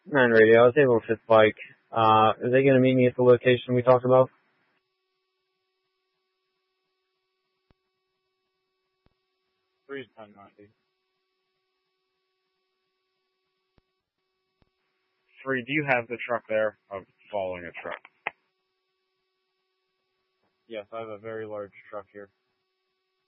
9 radio. I was able to fit the bike. Are they going to meet me at the location we talked about? Three's 1090. 3, do you have the truck there? I'm following a truck. Yes, I have a very large truck here.